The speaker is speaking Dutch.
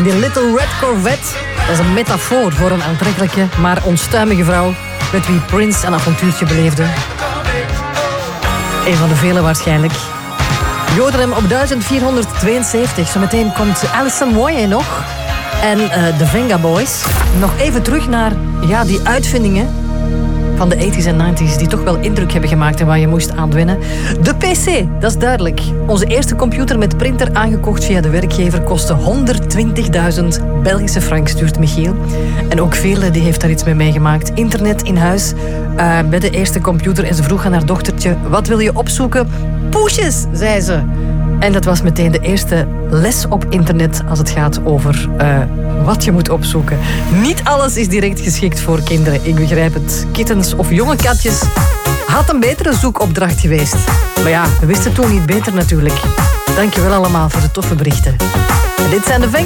Die Little Red Corvette, dat is een metafoor voor een aantrekkelijke, maar onstuimige vrouw met wie Prince een avontuurtje beleefde. Een van de vele waarschijnlijk. Je hoorde hem op 1472. Zometeen komt Alison Moyet nog. En de Venga Boys. Nog even terug naar die uitvindingen van de 80s en 90s die toch wel indruk hebben gemaakt en waar je moest aan wennen. De PC, dat is duidelijk. Onze eerste computer met printer aangekocht via de werkgever kostte 120.000 Belgische frank, stuurt Michiel. En ook Veerle die heeft daar iets mee meegemaakt. Internet in huis bij de eerste computer en ze vroeg aan haar dochtertje: wat wil je opzoeken? Poesjes, zei ze. En dat was meteen de eerste les op internet als het gaat over wat je moet opzoeken. Niet alles is direct geschikt voor kinderen, ik begrijp het. Kittens of jonge katjes had een betere zoekopdracht geweest. Maar ja, we wisten toen niet beter natuurlijk. Dankjewel allemaal voor de toffe berichten. En dit zijn de